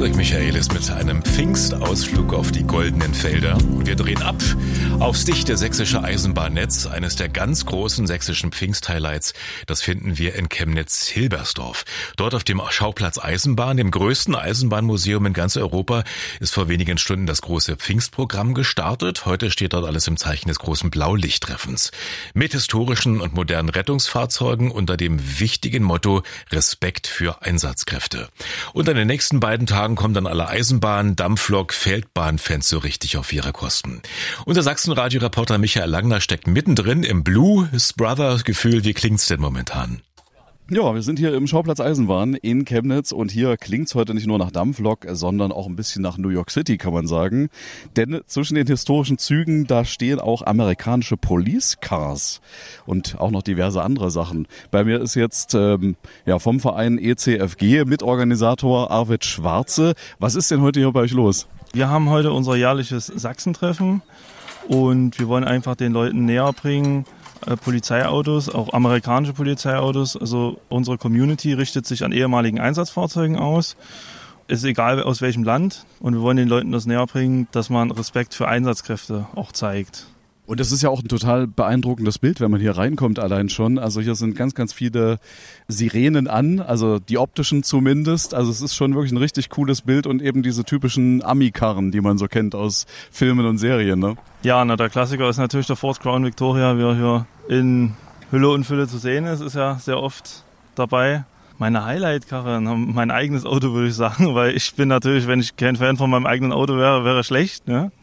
Friedrich Michaelis mit einem Pfingstausflug auf die goldenen Felder. Und wir drehen ab aufs dichte sächsische Eisenbahnnetz. Eines der ganz großen sächsischen Pfingst-Highlights, das finden wir in Chemnitz-Hilbersdorf. Dort auf dem Schauplatz Eisenbahn, dem größten Eisenbahnmuseum in ganz Europa, ist vor wenigen Stunden das große Pfingstprogramm gestartet. Heute steht dort alles im Zeichen des großen Blaulichttreffens. Mit historischen und modernen Rettungsfahrzeugen unter dem wichtigen Motto Respekt für Einsatzkräfte. Und an den nächsten beiden Tagen kommen dann alle Eisenbahn-, Dampflok-, Feldbahnfans so richtig auf ihre Kosten. Unser Sachsen-Radio-Reporter Michael Langner steckt mittendrin im Blues Brothers-Gefühl. Wie klingt's denn momentan? Ja, wir sind hier im Schauplatz Eisenbahn in Chemnitz und hier klingt's heute nicht nur nach Dampflok, sondern auch ein bisschen nach New York City, kann man sagen. Denn zwischen den historischen Zügen, da stehen auch amerikanische Police Cars und auch noch diverse andere Sachen. Bei mir ist jetzt vom Verein ECFG Mitorganisator Arvid Schwarze. Was ist denn heute hier bei euch los? Wir haben heute unser jährliches Sachsentreffen und wir wollen einfach den Leuten näher bringen, Polizeiautos, auch amerikanische Polizeiautos. Also unsere Community richtet sich an ehemaligen Einsatzfahrzeugen aus. Ist egal aus welchem Land. Und wir wollen den Leuten das näher bringen, dass man Respekt für Einsatzkräfte auch zeigt. Und das ist ja auch ein total beeindruckendes Bild, wenn man hier reinkommt allein schon. Also hier sind ganz, ganz viele Sirenen an, also die optischen zumindest. Also es ist schon wirklich ein richtig cooles Bild und eben diese typischen Ami-Karren, die man so kennt aus Filmen und Serien, ne? Ja, der Klassiker ist natürlich der Ford Crown Victoria, wie er hier in Hülle und Fülle zu sehen ist ja sehr oft dabei. Meine Highlight-Karre, mein eigenes Auto würde ich sagen, weil ich bin natürlich, wenn ich kein Fan von meinem eigenen Auto wäre schlecht, ne?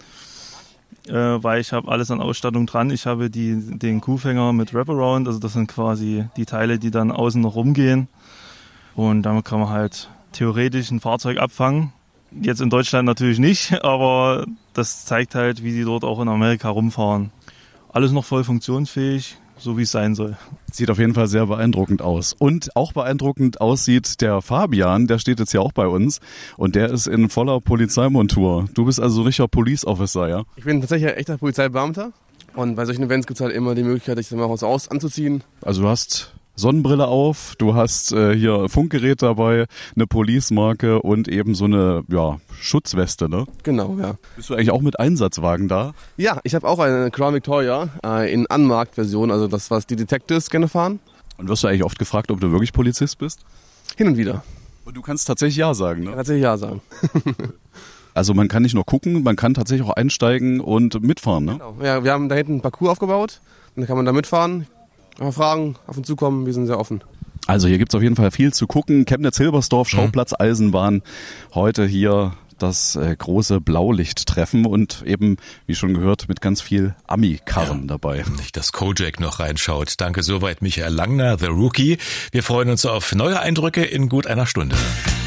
Weil ich habe alles an Ausstattung dran. Ich habe den Kuhfänger mit Wraparound, also das sind quasi die Teile, die dann außen noch rumgehen. Und damit kann man halt theoretisch ein Fahrzeug abfangen. Jetzt in Deutschland natürlich nicht, aber das zeigt halt, wie die dort auch in Amerika rumfahren. Alles noch voll funktionsfähig, so wie es sein soll. Sieht auf jeden Fall sehr beeindruckend aus. Und auch beeindruckend aussieht der Fabian, der steht jetzt ja auch bei uns und der ist in voller Polizeimontur. Du bist also richtiger Police Officer, ja? Ich bin tatsächlich ein echter Polizeibeamter und bei solchen Events gibt es halt immer die Möglichkeit, sich dann auch aus anzuziehen. Also du hast Sonnenbrille auf, du hast hier Funkgerät dabei, eine Police-Marke und eben so eine Schutzweste, ne? Genau, ja. Bist du eigentlich auch mit Einsatzwagen da? Ja, ich habe auch eine Crown Victoria in Unmarked-Version, also das, was die Detectives gerne fahren. Und wirst du eigentlich oft gefragt, ob du wirklich Polizist bist? Hin und wieder. Und du kannst tatsächlich Ja sagen, ne? Ja, tatsächlich Ja sagen. Also man kann nicht nur gucken, man kann tatsächlich auch einsteigen und mitfahren, ne? Genau. Ja, wir haben da hinten einen Parcours aufgebaut, dann kann man da mitfahren. Fragen auf uns zukommen, wir sind sehr offen. Also hier gibt's auf jeden Fall viel zu gucken. Chemnitz-Hilbersdorf, Schauplatz Eisenbahn. Heute hier das große Blaulichttreffen und eben, wie schon gehört, mit ganz viel Ami-Karren dabei. Nicht, dass Kojak noch reinschaut. Danke soweit Michael Langner, The Rookie. Wir freuen uns auf neue Eindrücke in gut einer Stunde.